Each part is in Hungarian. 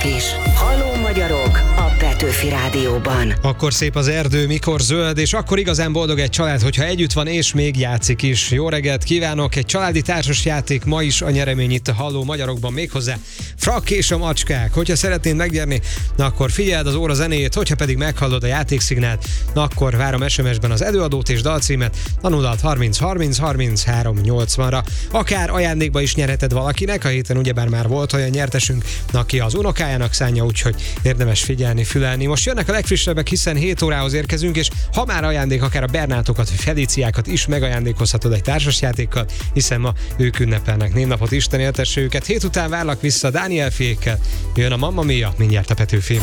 másnap is. Halló magyarok a Petőfi Rádióban. Akkor szép az erdő, mikor zöld, és akkor igazán boldog egy család, hogyha együtt van és még játszik is. Jó reggelt kívánok! Egy családi társas játék ma is a nyeremény itt a Halló Magyarokban, méghozzá Frak és a macskák. Hogyha szeretnéd megnyerni, na akkor figyeld az óra zenéjét, hogyha pedig meghallod a játékszignált, na akkor várom SMS-ben az előadót és dalcímet a 0630 30 33 80-ra. Akár ajándékba is nyerheted valakinek, a héten ugyebár már volt olyan nyertesünk, aki az unokájának szánja, úgyhogy érdemes figyelni, fülelni. Most jönnek a legfrissebbek, hiszen 7 órához érkezünk, és ha már ajándék, akár a Bernátokat vagy Feliciákat is megajándékozhatod egy társasjátékkal, hiszen ma ők ünnepelnek névnapot, Isten éltesse őket. 7 után várlak vissza Daniel Fiékkel, jön a Mamma Mia, mindjárt a Petőfi.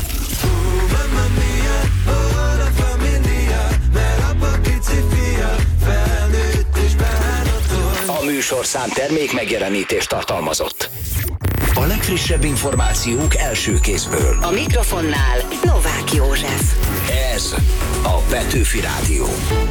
A műsorszám termék megjelenítést tartalmazott. A legfrissebb információk első kézből. A mikrofonnál Novák József. Ez a Petőfi Rádió.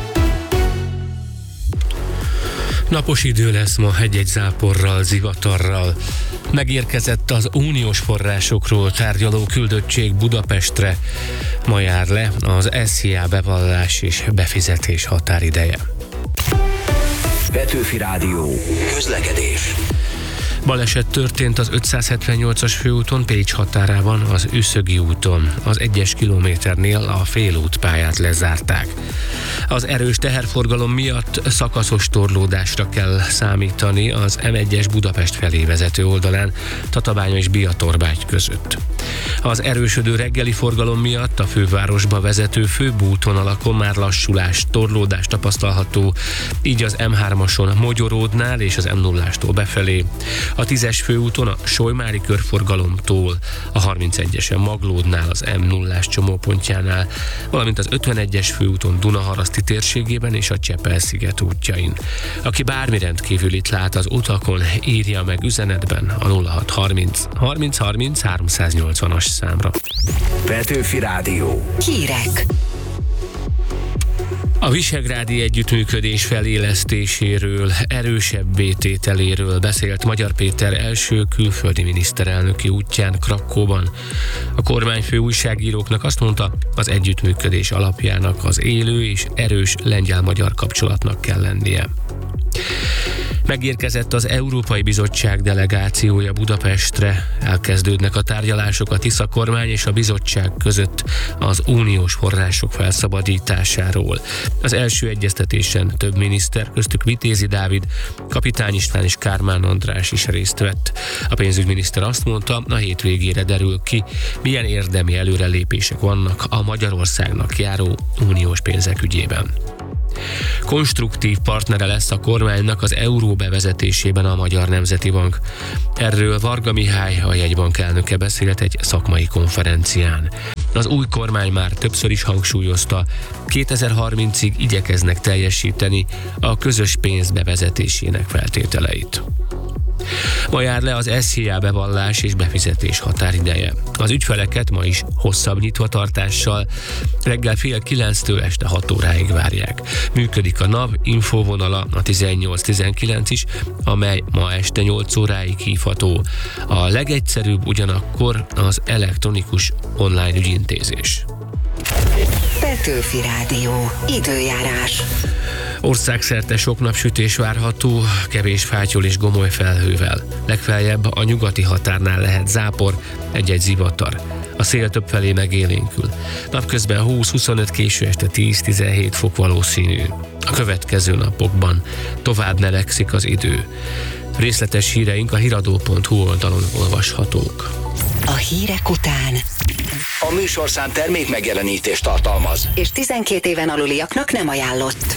Napos idő lesz ma egy-egy záporral, zivatarral. Megérkezett az uniós forrásokról tárgyaló küldöttség Budapestre. Ma jár le az SZIA bevallás és befizetés határideje. Petőfi Rádió. Közlekedés. Baleset történt az 578-as főúton Pécs határában, az Üszögi úton. Az 1-es kilométernél a félútpályát lezárták. Az erős teherforgalom miatt szakaszos torlódásra kell számítani az M1-es Budapest felé vezető oldalán, Tatabánya és Biatorbágy között. Az erősödő reggeli forgalom miatt a fővárosba vezető főbb útvonalakon már lassulás, torlódás tapasztalható, így az M3-ason Mogyoródnál és az M0-ástól befelé, a 10-es főúton a Solymári körforgalomtól, a 31-esen Maglódnál az M0-ás csomópontjánál, valamint az 51-es főúton Dunaharaszti térségében és a Csepel-sziget útjain. Aki bármi rendkívülit lát az utakon, írja meg üzenetben a 0630 30 30 380-as számra. Petőfi Rádió. Hírek. A visegrádi együttműködés felélesztéséről, erősebbé tételéről beszélt Magyar Péter első külföldi miniszterelnöki útján Krakkóban. A kormányfő újságíróknak azt mondta, az együttműködés alapjának az élő és erős lengyel-magyar kapcsolatnak kell lennie. Megérkezett az Európai Bizottság delegációja Budapestre. Elkezdődnek a tárgyalások a Tisza kormány és a bizottság között az uniós források felszabadításáról. Az első egyeztetésen több miniszter, köztük Vitézi Dávid, Kapitány István és Kármán András is részt vett. A pénzügyminiszter azt mondta, a hétvégére derül ki, milyen érdemi előrelépések vannak a Magyarországnak járó uniós pénzek ügyében. Konstruktív partnere lesz a kormánynak az euró bevezetésében a Magyar Nemzeti Bank. Erről Varga Mihály, a jegybank elnöke beszélt egy szakmai konferencián. Az új kormány már többször is hangsúlyozta, 2030-ig igyekeznek teljesíteni a közös pénz bevezetésének feltételeit. Ma jár le az SZIA bevallás és befizetés határideje. Az ügyfeleket ma is hosszabb nyitvatartással reggel 8:30-től este 6 óráig várják. Működik a NAV infóvonala, a 1819 is, amely ma este 8 óráig hívható. A legegyszerűbb ugyanakkor az elektronikus online ügyintézés. Petőfi Rádió. Időjárás. Országszerte sok napsütés várható, kevés fátyol és gomoly felhővel. Legfeljebb a nyugati határnál lehet zápor, egy-egy zivatar. A szél többfelé megélénkül. Napközben 20-25, késő este 10-17 fok valószínű. A következő napokban tovább melegszik az idő. Részletes híreink a hiradó.hu oldalon olvashatók. A hírek után A műsorszám termék megjelenítést tartalmaz. és 12 éven aluliaknak nem ajánlott.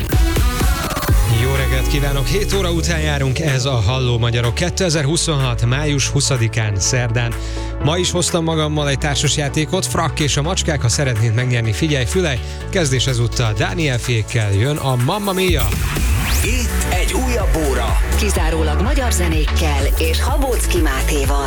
Jó reggelt kívánok! 7 óra után járunk, ez a Halló Magyarok. 2026. május 20-án, szerdán. Ma is hoztam magammal egy társasjátékot, Frak és a macskák, ha szeretnéd megnyerni, figyelj, fülelj! Kezdés ezúttal Daniel Fiékkel, jön a Mamma Mia! Itt egy újabb óra. Kizárólag magyar zenékkel és Habóczky Mátéval.